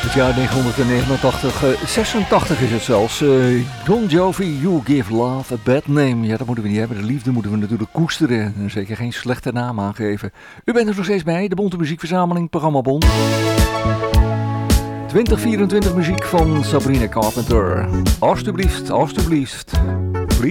Het jaar 1989, 86 is het zelfs. Bon Jovi, You Give Love a Bad Name. Ja, dat moeten we niet hebben. De liefde moeten we natuurlijk koesteren. En zeker geen slechte naam aangeven. U bent er nog steeds bij, de Bonte Muziekverzameling, programma Bon. 2024 muziek van Sabrina Carpenter. Alsjeblieft, alsjeblieft.